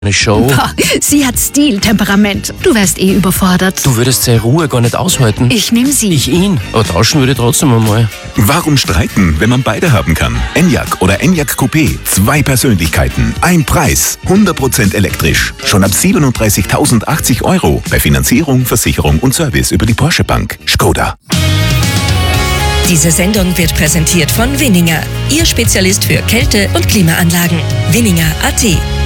Eine Show. Boah, sie hat Stil, Temperament. Du wärst eh überfordert. Du würdest seine Ruhe gar nicht aushalten. Ich nehm sie. Ich ihn. Aber tauschen würde ich trotzdem einmal. Warum streiten, wenn man beide haben kann? Enyaq oder Enyaq Coupé. 2 Persönlichkeiten, ein Preis. 100% elektrisch. Schon ab 37.080 € bei Finanzierung, Versicherung und Service über die Porsche Bank. Skoda. Diese Sendung wird präsentiert von Winninger, Ihr Spezialist für Kälte- und Klimaanlagen. Winninger.at